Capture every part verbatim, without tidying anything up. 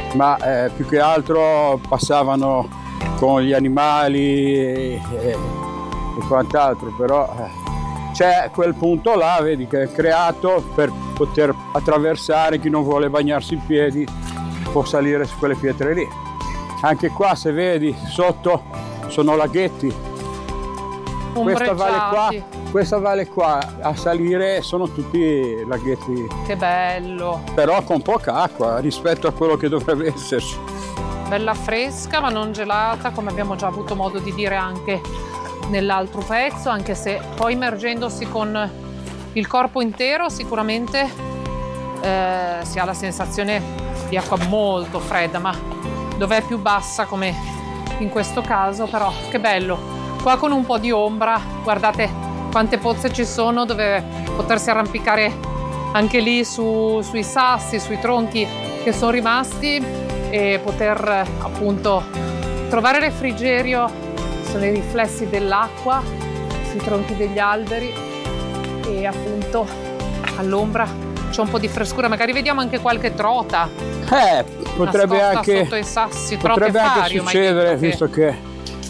ma eh, più che altro passavano con gli animali e, e, e quant'altro, però eh, c'è quel punto là, vedi, che è creato per poter attraversare. Chi non vuole bagnarsi i piedi può salire su quelle pietre lì. Anche qua, se vedi, sotto sono laghetti. Questa valle qua, questa valle qua a salire sono tutti laghetti. Che bello! Però con poca acqua rispetto a quello che dovrebbe esserci. Bella fresca ma non gelata, come abbiamo già avuto modo di dire anche nell'altro pezzo, anche se poi immergendosi con il corpo intero sicuramente eh, si ha la sensazione di acqua molto fredda, ma dov'è più bassa come in questo caso. Però che bello! Qua con un po' di ombra, guardate quante pozze ci sono dove potersi arrampicare anche lì su, sui sassi, sui tronchi che sono rimasti e poter appunto trovare refrigerio. Sono i riflessi dell'acqua sui tronchi degli alberi e appunto all'ombra c'è un po' di frescura. Magari vediamo anche qualche trota. Eh, potrebbe anche, sotto i sassi, potrebbe anche fario, succedere, visto che... che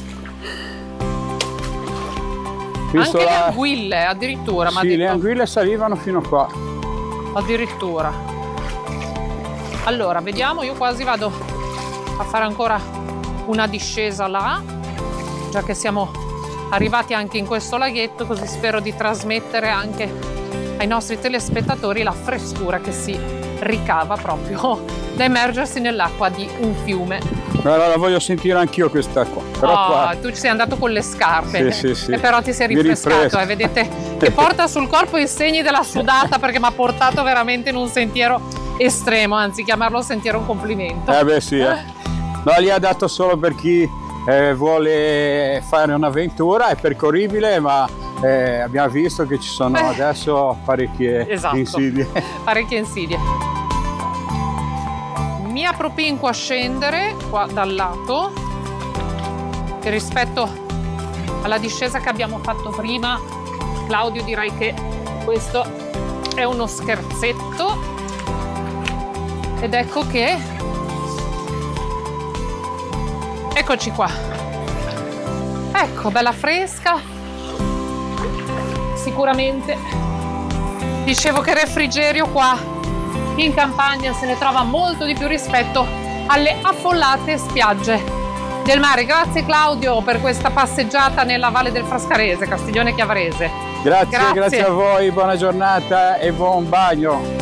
Visto anche la... le anguille addirittura. Sì, le anguille salivano fino qua. Addirittura. Allora, vediamo, io quasi vado a fare ancora una discesa là, già che siamo arrivati anche in questo laghetto, così spero di trasmettere anche ai nostri telespettatori la frescura che si ricava proprio da immergersi nell'acqua di un fiume. Allora la voglio sentire anch'io quest'acqua. Però oh, qua... tu ci sei andato con le scarpe, sì, sì, sì. E però ti sei rifrescato, eh, vedete che porta sul corpo i segni della sudata, perché mi ha portato veramente in un sentiero estremo, anzi chiamarlo sentiero è un complimento. Eh beh sì, eh. No, lì ha dato solo per chi eh, vuole fare un'avventura, è percorribile, ma eh, abbiamo visto che ci sono eh. adesso parecchie esatto. insidie. Parecchie insidie. Mi appropinco a scendere qua dal lato e rispetto alla discesa che abbiamo fatto prima, Claudio, direi che questo è uno scherzetto. Ed ecco che eccoci qua, ecco, bella fresca. Sicuramente dicevo che refrigerio qua in campagna se ne trova molto di più rispetto alle affollate spiagge del mare. Grazie Claudio per questa passeggiata nella Valle del Frascarese, Castiglione Chiavarese. Grazie, grazie, grazie a voi, buona giornata e buon bagno.